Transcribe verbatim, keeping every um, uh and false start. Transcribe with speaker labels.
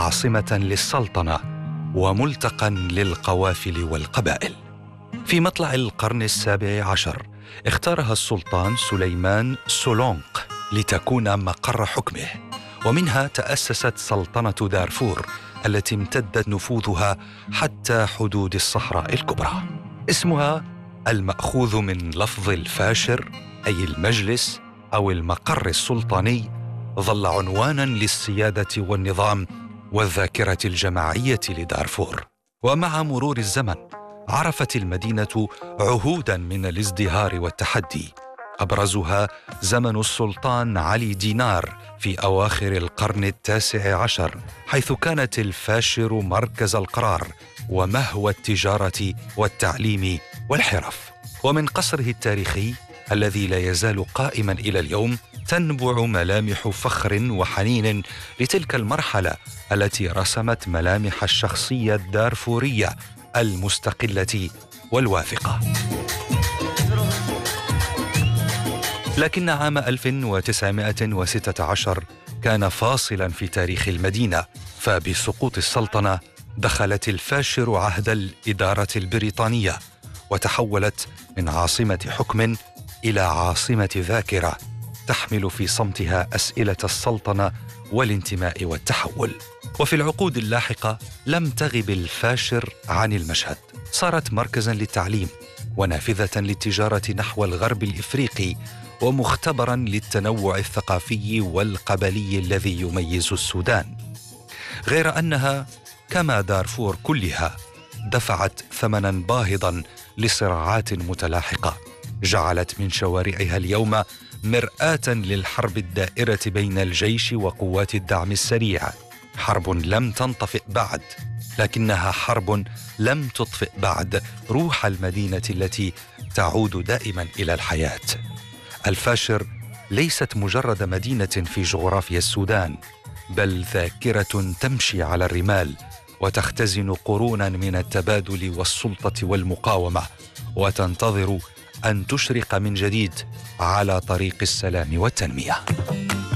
Speaker 1: عاصمة للسلطنة وملتقى للقوافل والقبائل. في مطلع القرن السابع عشر اختارها السلطان سليمان سولونق لتكون مقر حكمه، ومنها تأسست سلطنة دارفور التي امتدت نفوذها حتى حدود الصحراء الكبرى. اسمها المأخوذ من لفظ الفاشر أي المجلس أو المقر السلطاني، ظل عنوانا للسيادة والنظام والذاكرة الجماعية لدارفور. ومع مرور الزمن عرفت المدينة عهودا من الازدهار والتحدي، أبرزها زمن السلطان علي دينار في أواخر القرن التاسع عشر، حيث كانت الفاشر مركز القرار ومهوى التجارة والتعليم والحرف. ومن قصره التاريخي الذي لا يزال قائما إلى اليوم تنبع ملامح فخر وحنين لتلك المرحلة التي رسمت ملامح الشخصية الدارفورية المستقلة والواثقة. لكن عام ألف وتسعمائة وستة عشر كان فاصلا في تاريخ المدينة، فبسقوط السلطنة دخلت الفاشر عهد الإدارة البريطانية، وتحولت من عاصمة حكم إلى عاصمة ذاكرة تحمل في صمتها أسئلة السلطنة والانتماء والتحول. وفي العقود اللاحقة لم تغب الفاشر عن المشهد، صارت مركزاً للتعليم ونافذة للتجارة نحو الغرب الإفريقي ومختبراً للتنوع الثقافي والقبلي الذي يميز السودان. غير أنها كما دارفور كلها دفعت ثمناً باهظاً لصراعات متلاحقة جعلت من شوارعها اليوم مرآة للحرب الدائرة بين الجيش وقوات الدعم السريع، حرب لم تنطفئ بعد، لكنها حرب لم تطفئ بعد روح المدينة التي تعود دائما إلى الحياة. الفاشر ليست مجرد مدينة في جغرافيا السودان، بل ذاكرة تمشي على الرمال وتختزن قرونا من التبادل والسلطة والمقاومة، وتنتظر أن تشرق من جديد على طريق السلام والتنمية.